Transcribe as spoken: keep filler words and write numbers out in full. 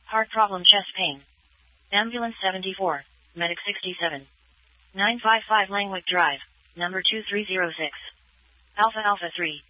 Heart problem, chest pain. Ambulance seventy-four, Medic sixty-seven. nine five five Langwick Drive, number two three zero six. Alpha Alpha three.